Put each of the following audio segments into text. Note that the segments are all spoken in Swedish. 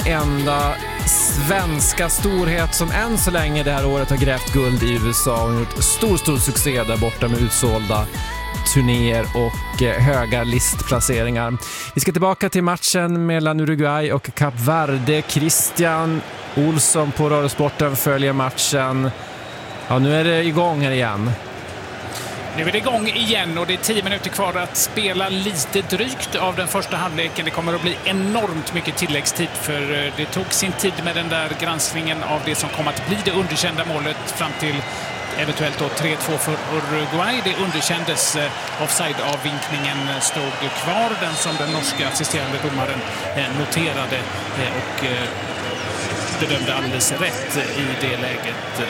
enda svenska storhet som än så länge det här året har grävt guld i USA och gjort stor succé där borta med utsålda turnéer och höga listplaceringar. Vi ska tillbaka till matchen mellan Uruguay och Kap Verde. Christian Olsson på Radiosporten följer matchen. Ja, nu är det igång här igen. Nu är det igång igen och det är 10 minuter kvar att spela lite drygt av den första halvleken. Det kommer att bli enormt mycket tilläggstid för det tog sin tid med den där granskningen av det som kom att bli det underkända målet fram till eventuellt då 3-2 för Uruguay. Det underkändes. Offside-avvinkningen stod kvar. Den som den norska assisterande domaren noterade och bedömde alldeles rätt i det läget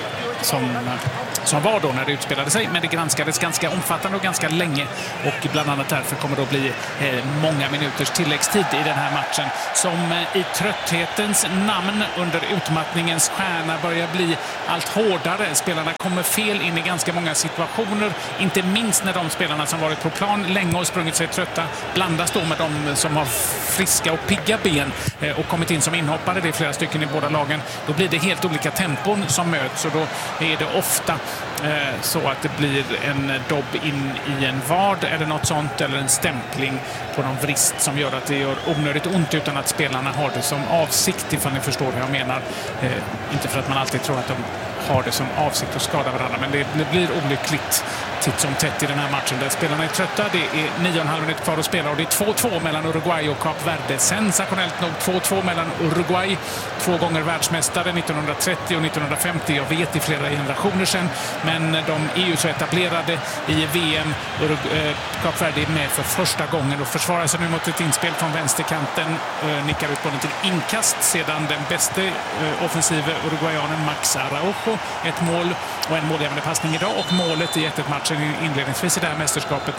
som var då när det utspelade sig. Men det granskades ganska omfattande och ganska länge. Och bland annat därför kommer det att bli många minuters tilläggstid i den här matchen. Som i trötthetens namn under utmattningens stjärna börjar bli allt hårdare. Spelarna kommer fel in i ganska många situationer. Inte minst när de spelarna som varit på plan länge och sprungit sig trötta blandas då med de som har friska och pigga ben och kommit in som inhoppare. Det är flera stycken i båda lagen. Då blir det helt olika tempon som möts och då är det ofta så att det blir en dobb in i en vard eller något sånt, eller en stämpling på någon vrist som gör att det gör onödigt ont utan att spelarna har det som avsikt, ifall ni förstår vad jag menar. Inte för att man alltid tror att de har det som avsikt att skada varandra, men det blir olyckligt titt som tätt i den här matchen där spelarna är trötta. Det är 9,5 minuter kvar att spela och det är 2-2 mellan Uruguay och Kap Verde. Sensationellt nog 2-2 mellan Uruguay, 2 gånger världsmästare 1930 och 1950. Jag vet i flera generationer sedan, men de är ju så etablerade i VM. Kap Verde är med för första gången och försvarar sig nu mot ett inspel från vänsterkanten. Nickar ut bollen till inkast sedan den bästa offensive uruguayanen Max Araujo. Ett mål och en målgivande passning idag och målet i 1-1-matchen inledningsvis i det här mästerskapet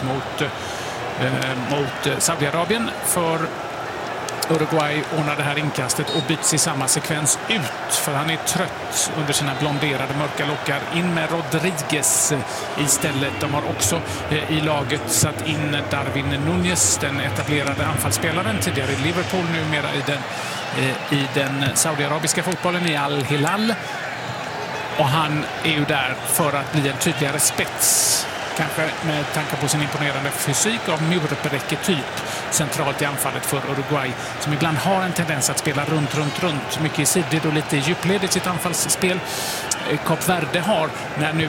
mot Saudiarabien. För Uruguay ordnar det här inkastet och byts i samma sekvens ut för han är trött under sina blonderade mörka lockar. In med Rodriguez istället. De har också i laget satt in Darwin Núñez, den etablerade anfallsspelaren, tidigare i Liverpool, numera i den saudiarabiska fotbollen i Al Hilal. Och han är ju där för att bli en tydligare spets. Kanske med tanke på sin imponerande fysik av Murpereke-typ centralt i anfallet för Uruguay, som ibland har en tendens att spela runt, mycket i sidled och lite i djupled i sitt anfallsspel. Kap Verde har, när nu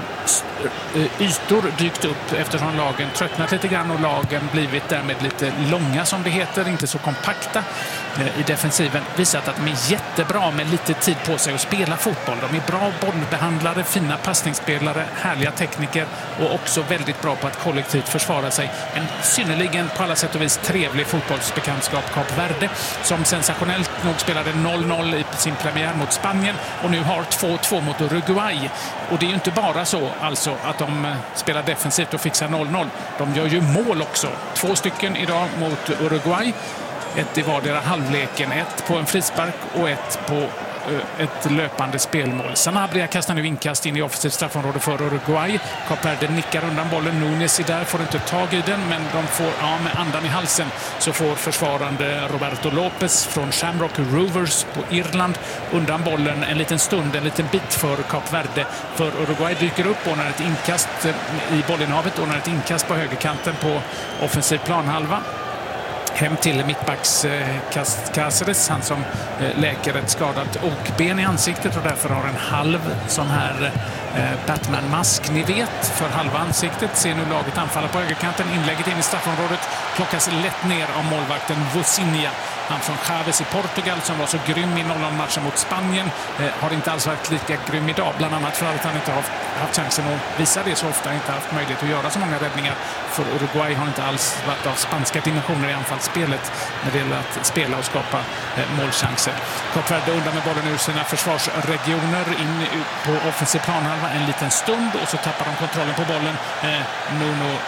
ytor dykt upp eftersom lagen tröttnat lite grann och lagen blivit därmed lite långa som det heter, inte så kompakta i defensiven, visat att de är jättebra med lite tid på sig att spela fotboll. De är bra bollbehandlare, fina passningsspelare, härliga tekniker och också väldigt bra på att kollektivt försvara sig. En synnerligen på alla sätt och vis trevlig fotbollsbekantskap, Kap Verde, som sensationellt nog spelade 0-0 i sin premiär mot Spanien och nu har 2-2 mot Uruguay. Och det är ju inte bara så alltså att de spelar defensivt och fixar 0-0. De gör ju mål också. 2 stycken idag mot Uruguay. Ett i vardera halvleken, ett på en frispark och ett på ett löpande spelmål. Sanabria kastar nu inkast in i offensivt straffområde för Uruguay. Kap Verde nickar undan bollen. Núñez är där, får inte tag i den, men de får, med andan i halsen så får försvarande Roberto Lopez från Shamrock Rovers på Irland undan bollen en liten stund, en liten bit för Kap Verde. För Uruguay dyker upp och när ett inkast i bollinhavet och när ett inkast på högerkanten på offensiv planhalva. Hem till mittbacks Cáceres, han som läker ett skadat okben i ansiktet och därför har en halv sån här Batman-mask, ni vet, för halva ansiktet. Ser nu laget anfalla på högerkanten. Inlägget in i straffområdet plockas lätt ner av målvakten Vozinha. Han från Chaves i Portugal som var så grym i 0-0-matchen mot Spanien har inte alls varit lika grym idag. Bland annat för att han inte har haft chansen att visa det så ofta. Inte haft möjlighet att göra så många räddningar. För Uruguay har inte alls varit av spanska dimensioner i anfallsspelet när det gäller att spela och skapa målchanser. Kap Verde undan med bollen ur sina försvarsregioner in på offensiv planhalva en liten stund och så tappar de kontrollen på bollen. Nuno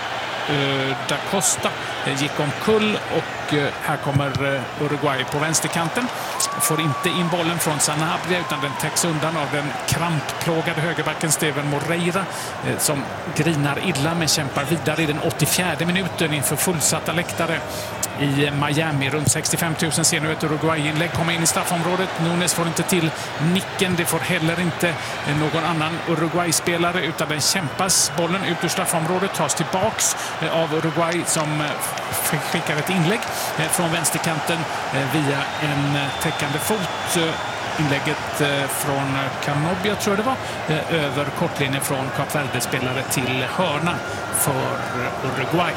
da Costa gick omkull och här kommer Uruguay på vänsterkanten. Får inte in bollen från Sanabria utan den täcks undan av den krampplågade högerbacken Steven Moreira som grinar illa men kämpar vidare i den 84:e minuten inför fullsatta läktare i Miami. Runt 65 000 ser nu ett Uruguay-inlägg komma in i straffområdet. Nunes får inte till nicken. Det får heller inte någon annan Uruguay-spelare utan den kämpas. Bollen ut ur straffområdet tas tillbaks av Uruguay som skickar ett inlägg från vänsterkanten via en täckande fot. Inlägget från Canobia tror jag det var, över kortlinjen från Kap Verde-spelare till hörna för Uruguay.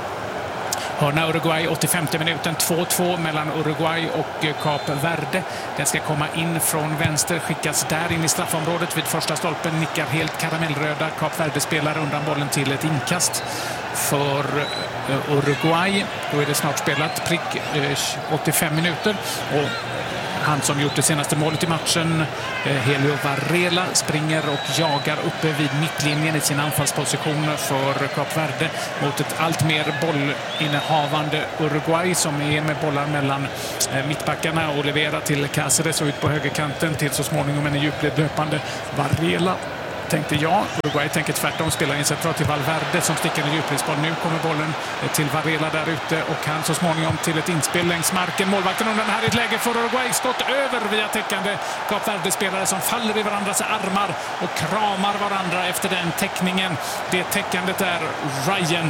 Hörna Uruguay, 85:e minuten, 2-2 mellan Uruguay och Kap Verde. Den ska komma in från vänster, skickas där in i straffområdet vid första stolpen, nickar helt karamellröda. Kap Verde spelar undan bollen till ett inkast för Uruguay. Då är det snart spelat prick 85 minuter och han som gjort det senaste målet i matchen, Helio Varela, springer och jagar uppe vid mittlinjen i sin anfallsposition för Kap Verde mot ett allt mer bollinnehavande Uruguay som är med bollar mellan mittbackarna och leverar till Cáceres och ut på högerkanten till så småningom en djupled löpande Varela. Tänkte jag. Uruguay tänker tvärtom, spelar in centralt till Valverde som sticker en djupledsboll. Nu kommer bollen till Varela där ute och han så småningom till ett inspel längs marken. Målvakten undan här i ett läge för Uruguay. Skott över via täckande Kap Verde-spelare som faller i varandras armar och kramar varandra efter den täckningen. Det täckandet är Ryan,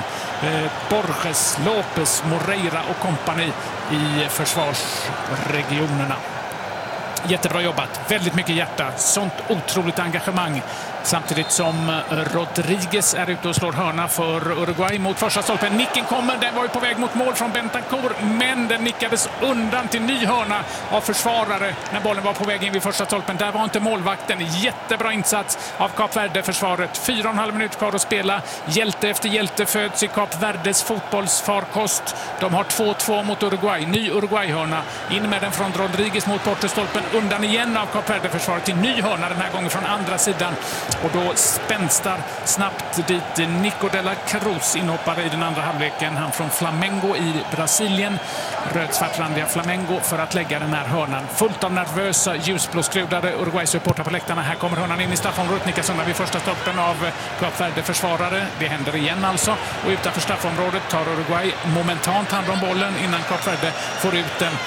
Borges, Lopez, Moreira och kompani i försvarsregionerna. Jättebra jobbat, väldigt mycket hjärta, sånt otroligt engagemang. Samtidigt som Rodriguez är ute och slår hörna för Uruguay mot första stolpen. Nicken kommer, den var ju på väg mot mål från Bentancur, men den nickades undan till ny hörna av försvarare när bollen var på väg in vid första stolpen. Där var inte målvakten. Jättebra insats av Kap Verde-försvaret. 4,5 minuter kvar att spela. Hjälte efter hjälte föds i Kap Verdes fotbollsfarkost. De har 2-2 mot Uruguay. Ny Uruguay-hörna. In med den från Rodriguez mot bortre stolpen. Undan igen av Kap Verde-försvaret till ny hörna den här gången från andra sidan. Och då spänstar snabbt dit Nico de la Cruz, inhoppare i den andra halvleken. Han från Flamengo i Brasilien. Rödsvartrandiga Flamengo för att lägga den här hörnan. Fullt av nervösa, ljusblåskludade Uruguay-supportrar på läktarna. Här kommer hörnan in i straffområdet. Nickas undan vid första stolpen av Kap Verde-försvarare. Det händer igen alltså. Och utanför straffområdet tar Uruguay momentant hand om bollen innan Kap Verde får ut den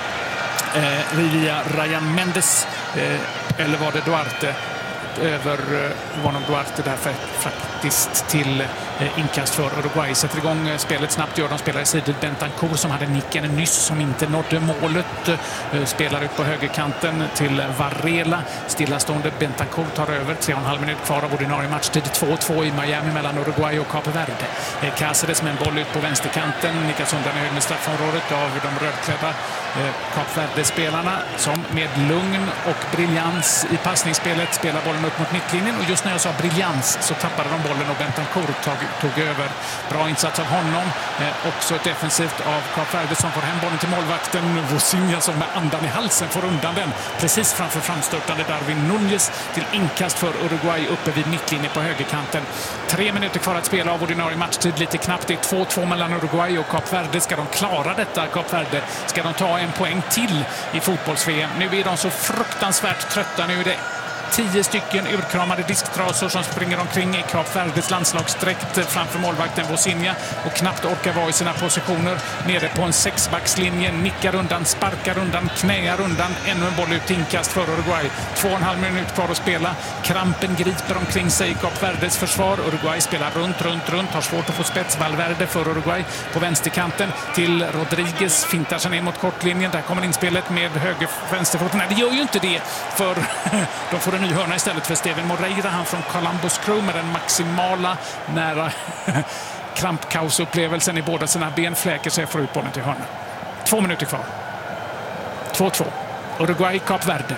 via Ryan Mendes. Eller var det Duarte? Över Duarte där faktiskt till inkast för Uruguay. Sätter igång spelet snabbt, gör de spelar i sidor. Bentancur som hade nicken nyss som inte nådde målet. Spelar ut på högerkanten till Varela. Stillastående Bentancur tar över. 3,5 minuter kvar av ordinarie matchtid. 2-2 i Miami mellan Uruguay och Kap Verde. Cáceres med en boll ut på vänsterkanten. Nickas undan i hög med straffområdet av de rödklädda Kap Verde-spelarna som med lugn och briljans i passningsspelet spelar bollen upp mot mittlinjen. Och just när jag sa briljans så tappade de bollen och Bentancur tog över. Bra insats av honom. Också ett defensivt av Kap Verde som får hem bollen till målvakten Vosinha som med andan i halsen får undan den. Precis framför framstörtande Darwin Núñez till inkast för Uruguay uppe vid mittlinjen på högerkanten. 3 minuter kvar att spela av ordinarie matchtid. Lite knappt. Det är 2-2 mellan Uruguay och Kap Verde. Ska de klara detta, Kap Verde? Ska de ta en poäng till i fotbolls-VM? Nu är de så fruktansvärt trötta. Nu är det 10 stycken urkramade disktrasor som springer omkring i Kap Verdes landslagsdräkt framför målvakten Vosinha och knappt orkar vara i sina positioner nere på en 6-backslinje, nickar undan, sparkar undan, knäar undan, ännu en boll ut inkast för Uruguay. 2,5 minuter kvar att spela. Krampen griper omkring sig i Kap Verdes försvar. Uruguay spelar runt, har svårt att få spets. Valverde för Uruguay på vänsterkanten till Rodriguez, fintar sig ner mot kortlinjen. Där kommer inspelet med vänsterfoten. Nej, det gör ju inte det, för de får en ny hörna istället för Steven Moreira, han från Columbus Crew med den maximala nära krampkausupplevelsen i båda sina ben, fläker sig för ut bollen till hörna. 2 minuter kvar. 2-2. Uruguay, Kap Verde.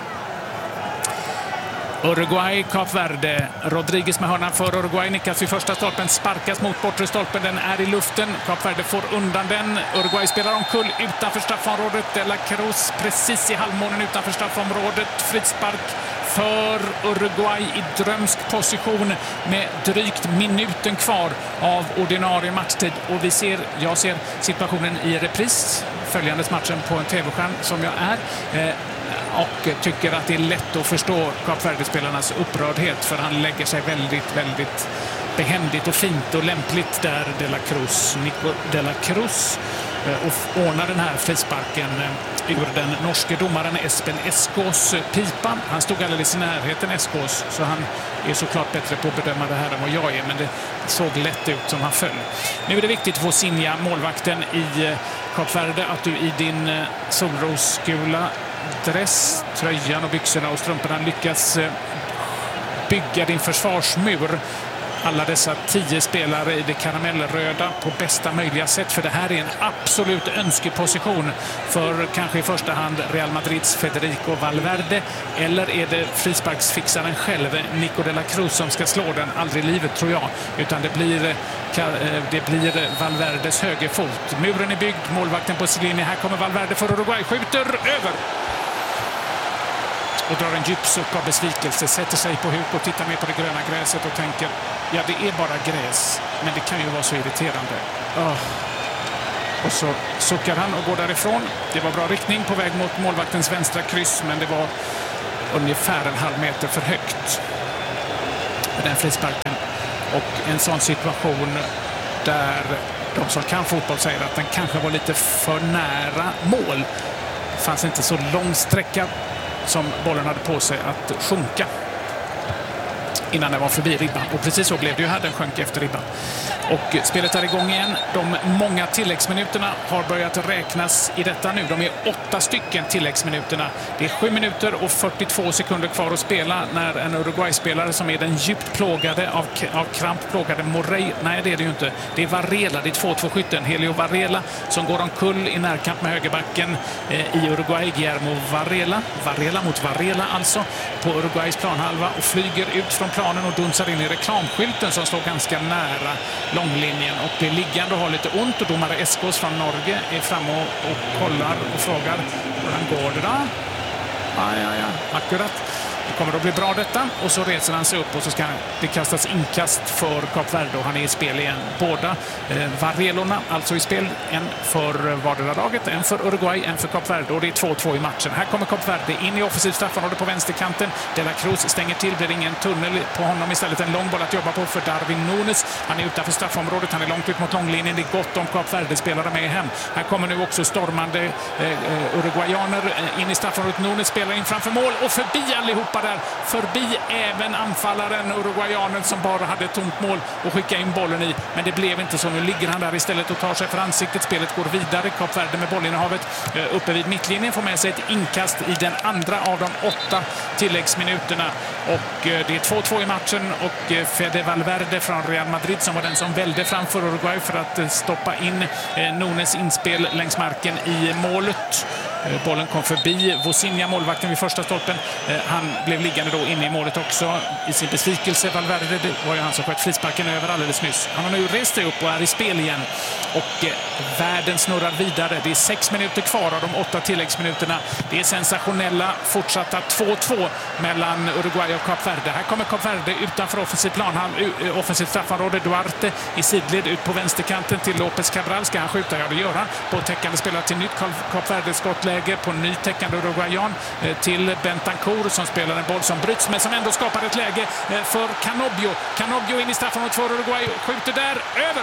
Uruguay, Kap Verde. Rodriguez med hörnan för Uruguay. Nickas vid första stolpen, sparkas mot bortre stolpen. Den är i luften. Kap Verde får undan den. Uruguay spelar omkull utanför straffområdet. De la Cruz precis i halvmånen utanför straffområdet. Frispark för Uruguay i drömsk position med drygt minuten kvar av ordinarie matchtid. Och jag ser situationen i repris, följandes matchen på en tv-skärm som jag är. Och tycker att det är lätt att förstå Kap Verde-spelarnas upprördhet, för han lägger sig väldigt, väldigt behändigt och fint och lämpligt där Nico de la Cruz och ordnar den här frisparken ur den norske domaren Espen Eskås pipa. Han stod alldeles i närheten, Eskås, så han är såklart bättre på att bedöma det här än vad jag är, men det såg lätt ut som han föll. Nu är det viktigt för Vozinha, målvakten i Kap Verde, att du i din solrosgula dress, tröjan och byxorna och strumporna lyckas bygga din försvarsmur. Alla dessa 10 spelare i det karamellröda på bästa möjliga sätt, för det här är en absolut önskeposition för kanske i första hand Real Madrids Federico Valverde, eller är det frisparksfixaren själv Nico de la Cruz som ska slå den? Aldrig i livet, tror jag, utan det blir Valverdes högerfot. Muren är byggd, målvakten på sin linje. Här kommer Valverde för Uruguay, skjuter över och drar en djup suck av besvikelse, sätter sig på huk och tittar ner på det gröna gräset och tänker, ja, det är bara gräs, men det kan ju vara så irriterande. Och så suckar han och går därifrån. Det var bra riktning på väg mot målvaktens vänstra kryss, men det var ungefär en halv meter för högt med den frisparken. Och en sån situation där de som kan fotboll säger att den kanske var lite för nära mål. Det fanns inte så lång sträcka som bollen hade på sig att sjunka innan den var förbi ribban. Och precis så blev det ju här, den sjönk efter ribban. Och spelet är igång igen. De många tilläggsminuterna har börjat räknas i detta nu. De är 8 stycken tilläggsminuterna. Det är 7 minuter och 42 sekunder kvar att spela när en Uruguay-spelare som är den djupt plågade av kramp plågade Morey. Nej, det är det ju inte. Det är Varela, det är 2-2-skytten. Helio Varela som går omkull i närkamp med högerbacken i Uruguay. Guillermo Varela mot Varela alltså på Uruguays planhalva och flyger ut från planen och dunsar in i reklamskylten som står ganska nära långlinjen och blir liggande och har lite ont, och domare Eskås från Norge är framme och kollar och frågar hur han går det där. Ja, akkurat. Det kommer att bli bra detta, och så reser han sig upp och så ska det kastas inkast för Kap Verde och han är i spel igen. Båda Varelorna alltså i spel, en för vardera laget, en för Uruguay, en för Kap Verde, och det är 2-2 i matchen. Här kommer Kap Verde in i offensivt straffområde på vänsterkanten. De la Cruz stänger till, blir ingen tunnel på honom, istället en lång boll att jobba på för Darwin Núñez. Han är utanför straffområdet, han är långt ut mot långlinjen, det är gott om Kap Verde-spelare med hem. Här kommer nu också stormande uruguayaner in i straffområdet. Núñez spelar in framför mål och förbi allihopa där, förbi även anfallaren uruguayanen som bara hade ett tomt mål och skicka in bollen i, men det blev inte så. Nu ligger han där istället och tar sig för ansiktet. Spelet går vidare. Kap Verde med bollinnehavet uppe vid mittlinjen får med sig ett inkast i den andra av de 8 tilläggsminuterna, och det är 2-2 i matchen, och Fede Valverde från Real Madrid som var den som välde framför Uruguay för att stoppa in Núñez inspel längs marken i målet. Bollen kom förbi Vozinha, målvakten vid första stolpen. Han blev liggande då inne i målet också i sin besvikelse. Valverde, det var ju han som sköt frisparken över alldeles nyss. Han har nu rest sig upp och är i spel igen. Och världen snurrar vidare. Det är 6 minuter kvar av de 8 tilläggsminuterna. Det är sensationella fortsatta 2-2 mellan Uruguay och Kap Verde. Här kommer Kap Verde utanför offensivt straffområde. Duarte i sidled ut på vänsterkanten till López Cabral. Ska han skjuta? Ja, det gör han. På täckande spelar till nytt Kap Verde skottläge på ny täckande Uruguayan till Bentancur som spelar en boll som bryts men som ändå skapar ett läge för Canobbio. Canobbio in i straffområdet för Uruguay. Skjuter där över.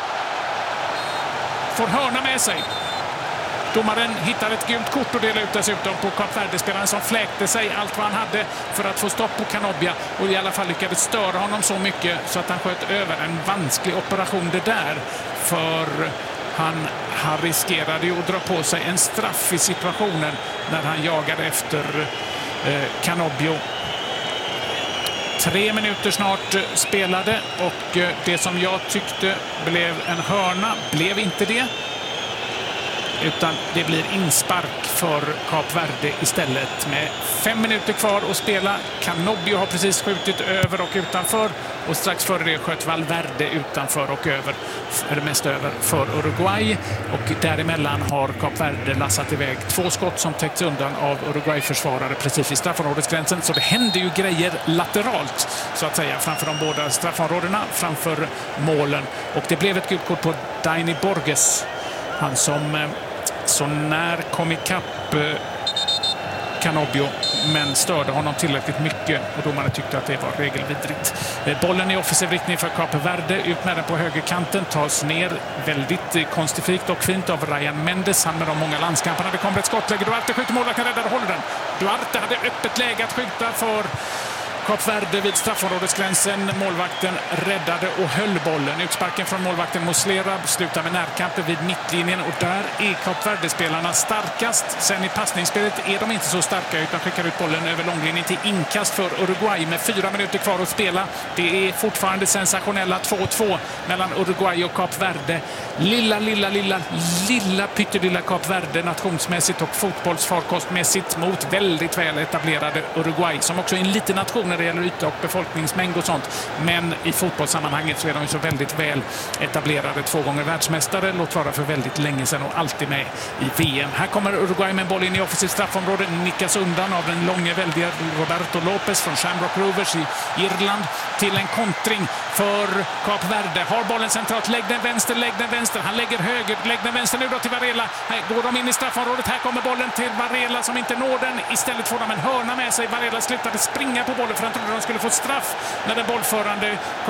Får hörna med sig. Domaren hittar ett gult kort och delar ut dessutom på Kap Verde-spelaren som fläkte sig allt vad han hade för att få stopp på Canobbia och i alla fall lyckades störa honom så mycket så att han sköt över. En vansklig operation det där, för han riskerade ju att dra på sig en straff i situationen när han jagade efter Canobbio. 3 minuter snart spelade och det som jag tyckte blev en hörna blev inte det. utan det blir inspark för Kap Verde istället. Med 5 minuter kvar att spela. Canobio har precis skjutit över och utanför, och strax före det sköt Valverde utanför och över, eller mest över, för Uruguay. Och däremellan har Kap Verde lassat iväg 2 skott som täckts undan av Uruguay-försvarare precis vid straffområdesgränsen. Så det händer ju grejer lateralt, så att säga, framför de båda straffområdena, framför målen. Och det blev ett gult kort på Daini Borges. Han som så när kom ikapp Canobio, men störde honom tillräckligt mycket, och domarna tyckte att det var regelvidrigt. Bollen i offensiv riktning för Kap Verde, ut med den på högerkanten, tas ner väldigt konstifikt och fint av Ryan Mendes, han med de många landskamperna. Det kommer ett skottläge, Duarte skjuter, målvakten räddar och håller den. Duarte hade öppet läge att skjuta för Kap Verde vid straffområdesgränsen. Målvakten räddade och höll bollen. Utsparken från målvakten Muslera slutar med närkampen vid mittlinjen, och där är Kap Verde-spelarna starkast. Sen i passningsspelet är de inte så starka, utan skickar ut bollen över långlinjen till inkast för Uruguay med 4 minuter kvar att spela. Det är fortfarande sensationella 2-2 mellan Uruguay och Kap Verde. Lilla pyttelilla Kap Verde nationsmässigt och fotbollsfarkostmässigt mot väldigt väl etablerade Uruguay, som också är en liten nation när det gäller yta och befolkningsmängd och sånt. Men i fotbollssammanhanget så är de så väldigt väl etablerade. 2 gånger världsmästare, låt vara för väldigt länge sedan, och alltid med i VM. Här kommer Uruguay med en boll in i offensivt straffområde, nickas undan av den långe väldiga Roberto Lopez från Shamrock Rovers i Irland, till en kontring för Kap Verde. Har bollen centralt, lägg den vänster, han lägger höger, lägg den vänster nu då till Varela. Här går de in i straffområdet, här kommer bollen till Varela som inte når den. Istället får de en hörna med sig. Varela slutade springa på bollen för han trodde de skulle få straff när den bollförande